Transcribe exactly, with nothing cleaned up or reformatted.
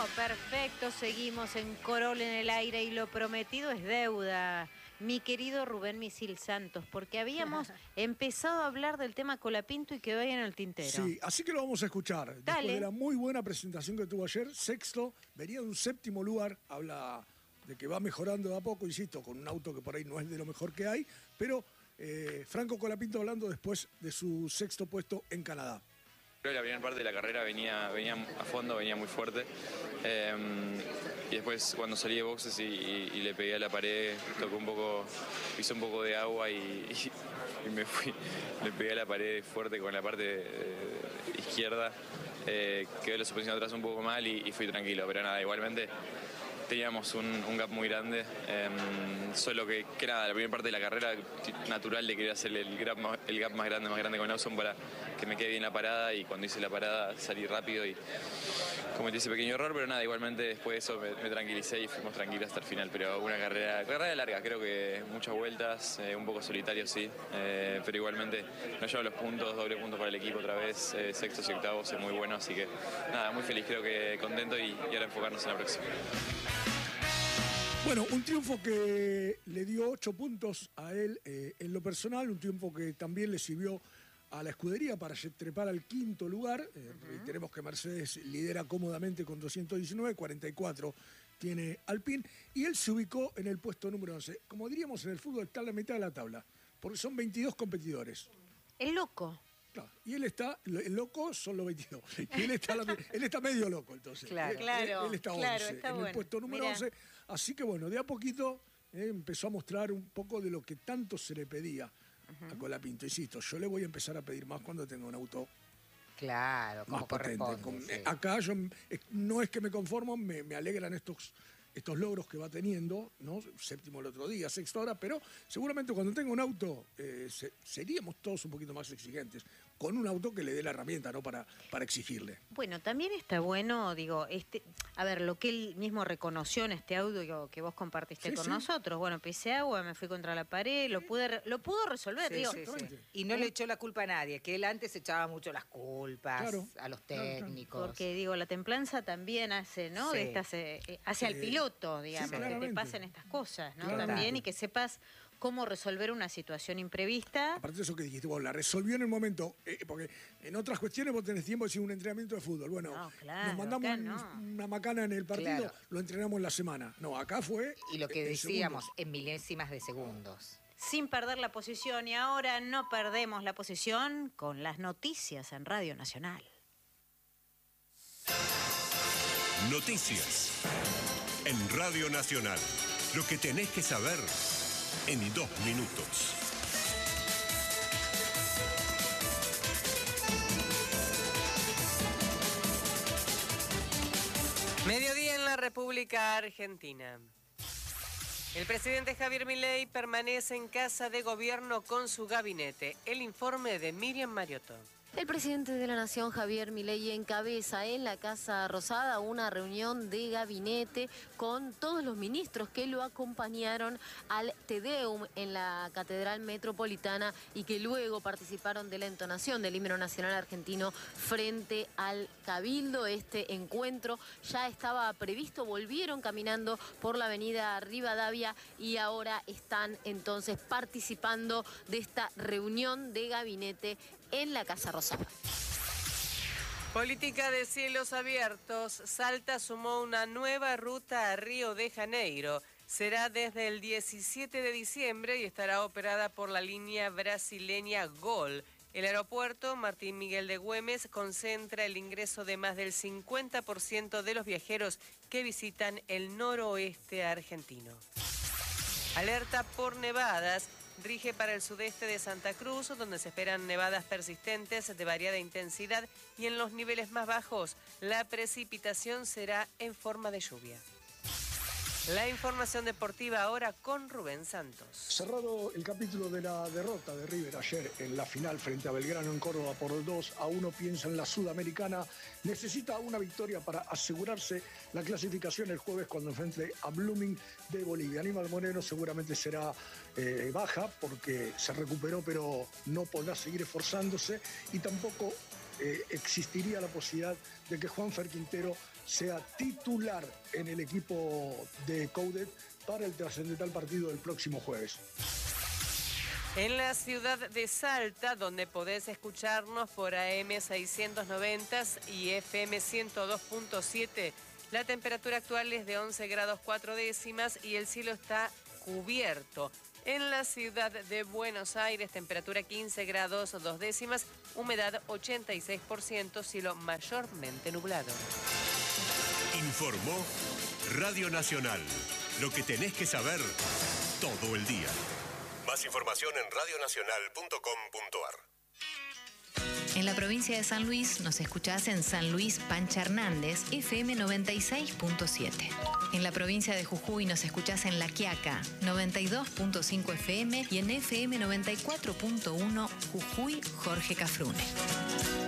perfecto. Seguimos en Corol en el aire y lo prometido es deuda. Mi querido Rubén Misil Santos, porque habíamos empezado a hablar del tema Colapinto y quedó ahí en el tintero. Sí, así que lo vamos a escuchar. Dale. Después de la muy buena presentación que tuvo ayer, sexto, venía de un séptimo lugar, habla de que va mejorando de a poco, insisto, con un auto que por ahí no es de lo mejor que hay, pero eh, Franco Colapinto hablando después de su sexto puesto en Canadá. Creo que la primera parte de la carrera venía, venía a fondo, venía muy fuerte. Eh, y después cuando salí de boxes y, y, y le pegué a la pared, tocó un poco, hizo un poco de agua y, y, y me fui, le pegué a la pared fuerte con la parte eh, izquierda. Eh, quedé la suspensión atrás un poco mal y, y fui tranquilo, pero nada, igualmente teníamos un, un gap muy grande, eh, solo que, que nada, la primera parte de la carrera natural de querer hacer el gap, más, el gap más grande, más grande con Lawson para que me quede bien la parada, y cuando hice la parada salí rápido y cometí ese pequeño error, pero nada, igualmente después de eso me, me tranquilicé y fuimos tranquilos hasta el final, pero una carrera, carrera larga, creo que muchas vueltas, eh, un poco solitario sí, eh, pero igualmente nos llevo los puntos, doble punto para el equipo otra vez, eh, sextos y octavos es muy bueno, así que nada, muy feliz, creo que contento y, y ahora enfocarnos en la próxima. Bueno, un triunfo que le dio ocho puntos a él eh, en lo personal, un triunfo que también le sirvió a la escudería para trepar al quinto lugar. Eh, uh-huh. Tenemos que Mercedes lidera cómodamente con doscientos diecinueve, cuarenta y cuatro tiene Alpine, y él se ubicó en el puesto número once. Como diríamos en el fútbol, está en la mitad de la tabla, porque son veintidós competidores. El loco. Claro, y él está, el loco son los veintidós, y él está, la, él está medio loco, entonces. Claro, él, claro, él está claro, once, está en bueno. el puesto número Mirá. once, así que bueno, de a poquito eh, empezó a mostrar un poco de lo que tanto se le pedía uh-huh. a Colapinto. Insisto, yo le voy a empezar a pedir más cuando tenga un auto claro, como más potente. Con, sí. eh, acá yo eh, no es que me conformo, me, me alegran estos... estos logros que va teniendo, ¿no? Séptimo el otro día, sexto ahora, pero seguramente cuando tenga un auto eh, se, seríamos todos un poquito más exigentes, con un auto que le dé la herramienta, ¿no? Para, para exigirle. Bueno, también está bueno, digo, este, a ver, lo que él mismo reconoció en este audio que vos compartiste sí, con sí. nosotros, bueno, pisé agua, me fui contra la pared, lo pude, lo pudo resolver, sí, digo. Sí, sí. Y no le echó la culpa a nadie, que él antes echaba mucho las culpas claro, a los técnicos. Claro, porque digo, la templanza también hace, ¿no? Sí. De estas, eh, hace al piloto. Digamos, sí, que te pasen estas cosas, ¿no? Claro. También, y que sepas cómo resolver una situación imprevista. Aparte de eso que dijiste, vos la resolvió en el momento, eh, porque en otras cuestiones vos tenés tiempo de decir un entrenamiento de fútbol. Bueno, no, claro, nos mandamos no. una macana en el partido, claro. Lo entrenamos en la semana. No, acá fue... Y lo que en decíamos, segundos. En milésimas de segundos. Sin perder la posición, y ahora no perdemos la posición con las noticias en Radio Nacional. Noticias en Radio Nacional. Lo que tenés que saber en dos minutos. Mediodía en la República Argentina. El presidente Javier Milei permanece en casa de gobierno con su gabinete. El informe de Miriam Mariotto. El presidente de la Nación, Javier Milei, encabeza en la Casa Rosada una reunión de gabinete con todos los ministros que lo acompañaron al Te Deum en la Catedral Metropolitana y que luego participaron de la entonación del himno nacional argentino frente al Cabildo. Este encuentro ya estaba previsto, volvieron caminando por la avenida Rivadavia y ahora están entonces participando de esta reunión de gabinete en la Casa Rosada. Política de cielos abiertos. Salta sumó una nueva ruta a Río de Janeiro. Será desde el diecisiete de diciembre y estará operada por la línea brasileña Gol. El aeropuerto Martín Miguel de Güemes concentra el ingreso de más del cincuenta por ciento de los viajeros que visitan el noroeste argentino. Alerta por nevadas. Rige para el sudeste de Santa Cruz, donde se esperan nevadas persistentes de variada intensidad, y en los niveles más bajos la precipitación será en forma de lluvia. La información deportiva ahora con Rubén Santos. Cerrado el capítulo de la derrota de River ayer en la final frente a Belgrano en Córdoba por dos a uno, piensa en la Sudamericana. Necesita una victoria para asegurarse la clasificación el jueves cuando enfrente a Blooming de Bolivia. Aníbal Moreno seguramente será eh, baja porque se recuperó, pero no podrá seguir esforzándose, y tampoco eh, existiría la posibilidad de que Juanfer Quintero sea titular en el equipo de Coudet para el trascendental partido del próximo jueves. En la ciudad de Salta, donde podés escucharnos por A M seiscientos noventa y F M ciento dos punto siete, la temperatura actual es de once grados cuatro décimas y el cielo está cubierto. En la ciudad de Buenos Aires, temperatura quince grados dos décimas, humedad ochenta y seis por ciento, cielo mayormente nublado. Informó Radio Nacional. Lo que tenés que saber todo el día. Más información en radio nacional punto com punto a r. En la provincia de San Luis nos escuchás en San Luis Pancha Hernández, F M noventa y seis punto siete. En la provincia de Jujuy nos escuchás en La Quiaca, noventa y dos punto cinco F M y en F M noventa y cuatro punto uno Jujuy Jorge Cafrune.